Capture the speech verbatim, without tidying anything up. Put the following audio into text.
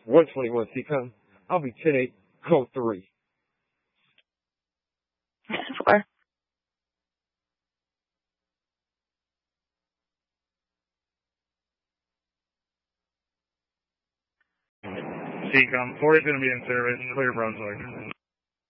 one twenty-one C COM. I'll be ten eight, code three. Four. C COM, four is going to be in service. Clear Brunswick.